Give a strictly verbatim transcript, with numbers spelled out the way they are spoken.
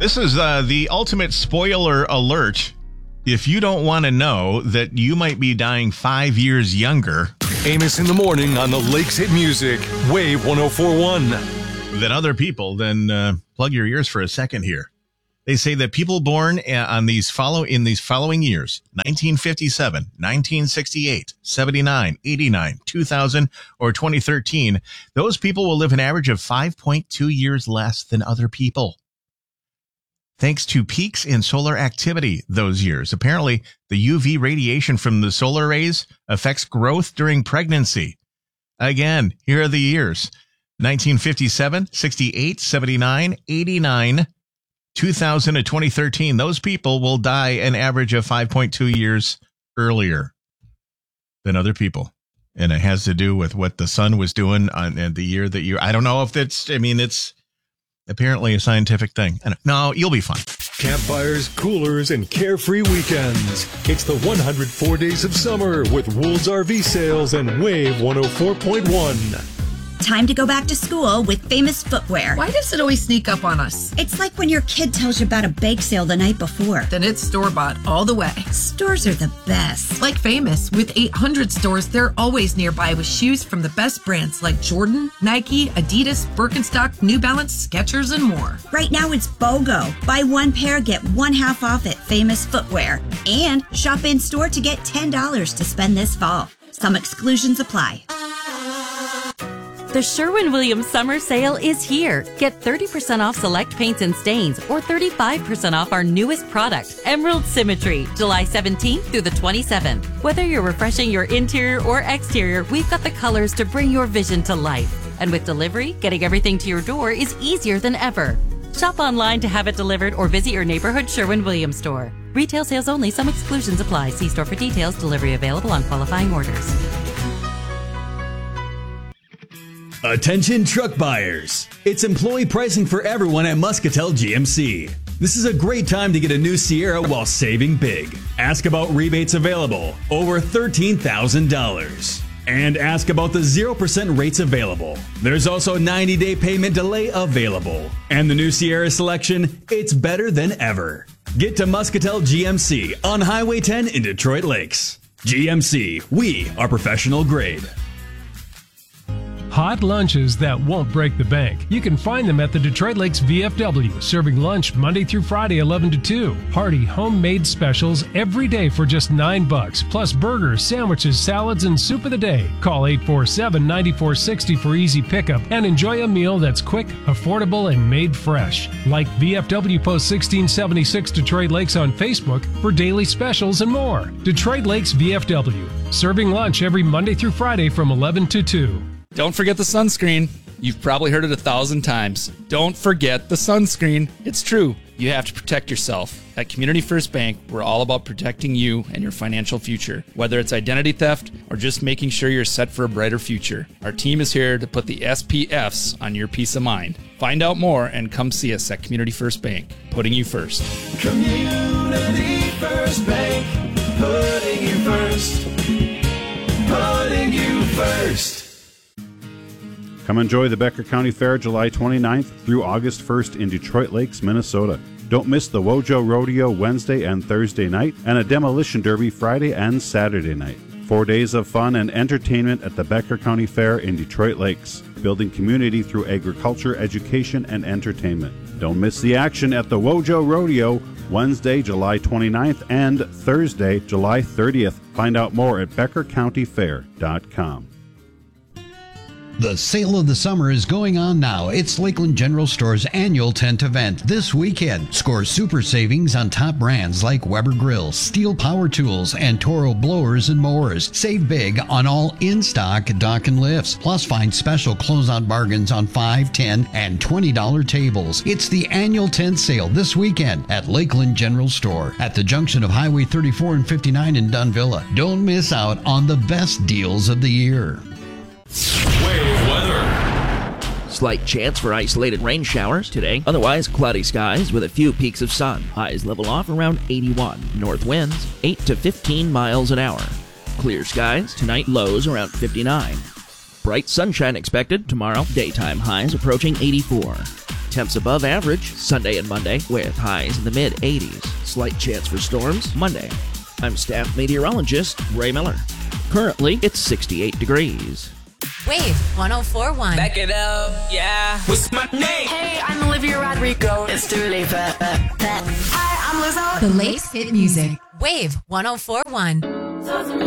This is uh, the ultimate spoiler alert. If you don't want to know that you might be dying five years younger. Amos in the morning on the Lakes Hit Music, Wave one oh four point one. Than other people, then uh, plug your ears for a second here. They say that people born on these follow in these following years, nineteen fifty-seven, nineteen sixty-eight, seventy-nine, eighty-nine, two thousand, or twenty thirteen, those people will live an average of five point two years less than other people. Thanks to peaks in solar activity those years. Apparently, the U V radiation from the solar rays affects growth during pregnancy. Again, here are the years. nineteen fifty-seven, sixty-eight, seventy-nine, eighty-nine, two thousand, and twenty thirteen. Those people will die an average of five point two years earlier than other people. And it has to do with what the sun was doing on in the year that you, I don't know if it's, I mean, it's apparently a scientific thing. No, you'll be fine. Campfires, coolers, and carefree weekends. It's the one hundred four days of summer with Wool's R V Sales and Wave one oh four point one. Time to go back to school with Famous Footwear. Why does it always sneak up on us? It's like when your kid tells you about a bake sale the night before. Then it's store-bought all the way. Stores are the best. Like Famous, with eight hundred stores, they're always nearby with shoes from the best brands like Jordan, Nike, Adidas, Birkenstock, New Balance, Skechers, and more. Right now it's BOGO. Buy one pair, get one half off at Famous Footwear. And shop in-store to get ten dollars to spend this fall. Some exclusions apply. The Sherwin-Williams Summer Sale is here. Get thirty percent off select paints and stains or thirty-five percent off our newest product, Emerald Symmetry, July seventeenth through the twenty-seventh. Whether you're refreshing your interior or exterior, we've got the colors to bring your vision to life. And with delivery, getting everything to your door is easier than ever. Shop online to have it delivered or visit your neighborhood Sherwin-Williams store. Retail sales only. Some exclusions apply. See store for details. Delivery available on qualifying orders. Attention truck buyers. It's employee pricing for everyone at Muscatel G M C. This is a great time to get a new Sierra while saving big. Ask about rebates available, over thirteen thousand dollars. And ask about the zero percent rates available. There's also ninety day payment delay available. And the new Sierra selection, it's better than ever. Get to Muscatel G M C on Highway ten in Detroit Lakes. G M C, we are professional grade. Hot lunches that won't break the bank. You can find them at the Detroit Lakes V F W, serving lunch Monday through Friday, eleven to two. Hearty homemade specials every day for just nine bucks, plus burgers, sandwiches, salads, and soup of the day. Call eight four seven, nine four six zero for easy pickup and enjoy a meal that's quick, affordable, and made fresh. Like V F W Post sixteen seventy-six Detroit Lakes on Facebook for daily specials and more. Detroit Lakes V F W, serving lunch every Monday through Friday from eleven to two. Don't forget the sunscreen. You've probably heard it a thousand times. Don't forget the sunscreen. It's true. You have to protect yourself. At Community First Bank, we're all about protecting you and your financial future, whether it's identity theft or just making sure you're set for a brighter future. Our team is here to put the S P Fs on your peace of mind. Find out more and come see us at Community First Bank, putting you first. Community First Bank, putting you first. Putting you first. Come enjoy the Becker County Fair July twenty-ninth through August first in Detroit Lakes, Minnesota. Don't miss the Wojo Rodeo Wednesday and Thursday night and a Demolition Derby Friday and Saturday night. Four days of fun and entertainment at the Becker County Fair in Detroit Lakes, building community through agriculture, education, and entertainment. Don't miss the action at the Wojo Rodeo Wednesday, July twenty-ninth and Thursday, July thirtieth. Find out more at becker county fair dot com. The sale of the summer is going on now. It's Lakeland General Store's annual tent event this weekend. Score super savings on top brands like Weber Grills, Steel Power Tools, and Toro blowers and mowers. Save big on all in-stock dock and lifts. Plus find special closeout bargains on five, ten, and twenty dollar tables. It's the annual tent sale this weekend at Lakeland General Store at the junction of Highway thirty-four and fifty-nine in Dunvilla. Don't miss out on the best deals of the year. Wave weather. Slight chance for isolated rain showers today. Otherwise, cloudy skies with a few peaks of sun. Highs level off around eighty-one. North winds eight to fifteen miles an hour. Clear skies tonight. Lows around fifty-nine. Bright sunshine expected tomorrow. Daytime highs approaching eighty-four. Temps above average Sunday and Monday with highs in the mid eighties. Slight chance for storms Monday. I'm staff meteorologist Ray Miller. Currently, it's sixty-eight degrees. Wave one oh four point one. Back it up, yeah. What's my name? Hey, I'm Olivia Rodrigo. It's Dua Lipa. Hi, I'm Lizzo. The Lakes Hit Music. Wave one oh four point one.